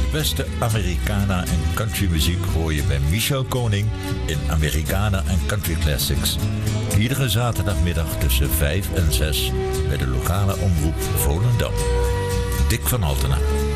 beste Americana en countrymuziek hoor je bij Michel Koning in Americana en Country Classics. Iedere zaterdagmiddag tussen 5 en 6 bij de lokale omroep Volendam. Dick van Altena.